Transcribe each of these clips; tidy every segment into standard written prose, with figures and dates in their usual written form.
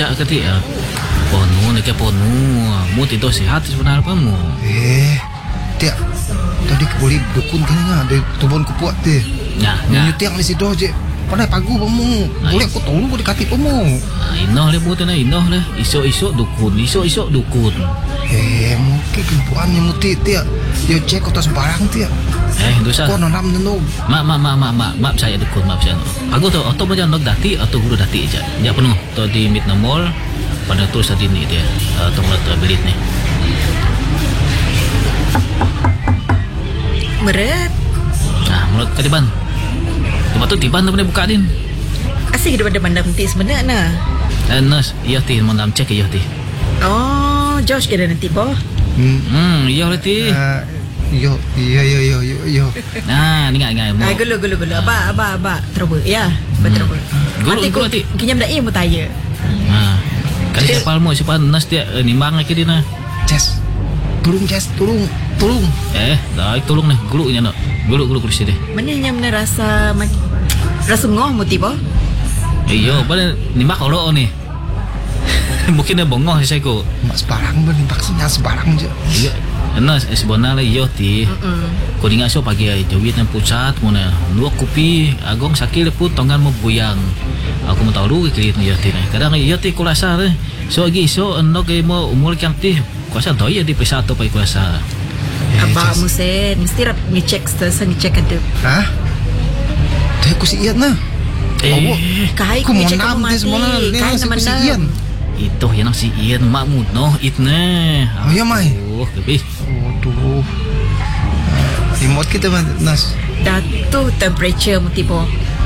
jak kati ponu nak ponu mu tidur sihat sebenarnya kamu. Tiap tadi boleh dukun kan ada tubon kupuat dia. Ya. Nyutiang di situ je. Pandai pagu pamu. Boleh aku tolong aku dikati pamu. Inoh le buat na inoh le. Isok dukun. Mungkin kempuannya muti tiap. Dia cek kota sembarang tiap. Dosa. Kau nanam nenu. Maaf saya dukun, maaf saya. Aku tu atau macam nok dati atau guru dati aja. Ya penuh. Tu di mid mall pada terus tadi ni dia. Atau mulut berit ni. Meret. Mulut kadiban. Lepas tu tiban tu boleh buka din. Asyik daripada mandam nanti sebenarnya. Nas, iya ti mandam cek iya ti. Oh, Josh kira nanti boh. Iya ti. Yo. Ni ngai. Gulu. Abah. Terus ya, betul. Gulu ti. Kinyam dah mu tanya. Kali siapa nas dia nimbang lagi dia. Jess. Tolong. Dah tolong nih gulunya nak. Gulu sini. Mana yang rasa ngoh mu tiba? Iya, pada nimbak kalau ni. Mungkin dia bongong saya ko. Mak sebarang berimbak sebarang je. Iya. Nas sebenarnya iya ti. Kau dengar so pagi jawit yang pusat mana. Dua kopi agong sakit pun tonggan mau buyang. Aku mau tahu ke kiri ni ti. Kadang iya ti kulasa le. So lagi so anak mau umur yang ti. Kuasa tahu ya di pesat atau pai kuasa. Abah musen mesti rap ngecek ada. Hah? Dia aku si Ian lah. Kai aku mau nam dia semua lah. Ni aku si Ian. Itu yang si Ian makmud noh itne. Oh ya mai. Lebih. Aduh. Remote kita Nas. Datu temperature mu tiba.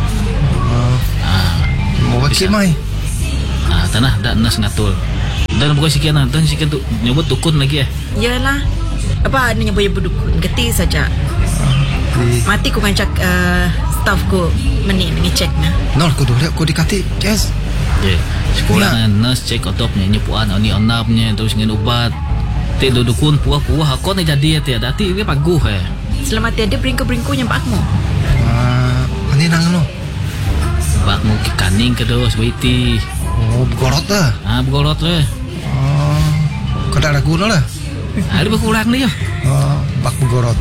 Mau bakit mai. Tanah dah Nas ngatul. Dan bukan sekian lah. Dan sekian tu nyebut dukun lagi Yalah. Apa ni nyebut dukun? Geti saja. Mati ku ngancak staff ku mengecek na. Nol ku dulu aku dikati. Yes. Sekolah nurse cek otopnya nyepuan ni onapnya terus ngin ubat. Ti dukun puah aku ni jadi ti dati dia paguh Selamat tiada bringku yang pakmu. Ani nang no. Pakmu ke kaning ke dos witi. Oh, bergorot dah. Bergorot le. Kau tak ragu lah. Ada berkurang dia. Bak bergorot.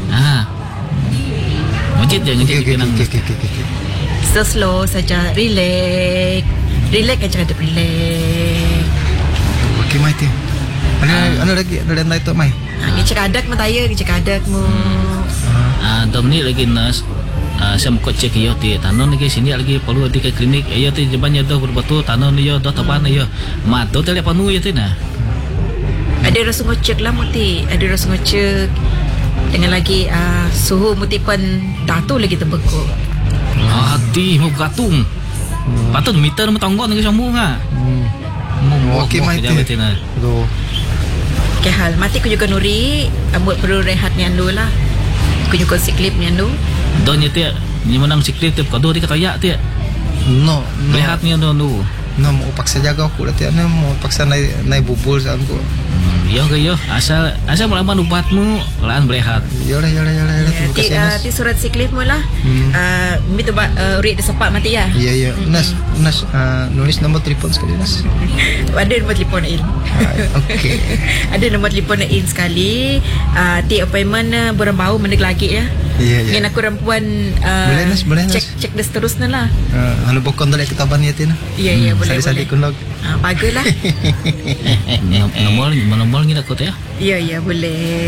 Ngejit je kenang. Slow saja, relax aja ada relax. Okey mai ti. Ana lagi ada naik tu mai. Ngecek adak mu taya, ngecek adak mu. Domni lagi nas. Saya mau cek iyo ti tanon lagi sini lagi perlu di ke klinik iyo ti jebannya dah berbetul tanon iyo dah taban iyo mat tu telefon nu iyo ti nah. Ada rasa ngecek lah muti, ada rasa ngecek dengan lagi suhu muti pun datu lagi terbeku. Hati mau gatung. Patut meter mau tanggon lagi sambung Okey mai ti. Aduh. Okey hal mati ku juga nuri ambut perlu rehat ni andu lah. Ku juga siklip ni andu. Donya ti ni menang siklip ti kado di katayak ti. No. Rehat ni andu. No mau paksa jaga aku dah tiap ni mau paksa naik bubul sama aku. Yo asal melawan ubatmu lan berehat. Yo lah. Terima kasih. Ti surat siklip mu lah. Mi tu urik de sepak mati ya. Ya. Nas nulis nombor telefon sekali Nas. Ada nombor telefon In. Okey. Ada nombor telefon In sekali. Ti appointment berembau mendik lagi ya. Ya. Dengan aku rampuan boleh Nas. Cek dah seterusnya lah. Anu bokon dah kitaban ya Tina. Ya boleh. Sadi kunlog. Baguslah. Nomor ni nak kau ya? Ya boleh.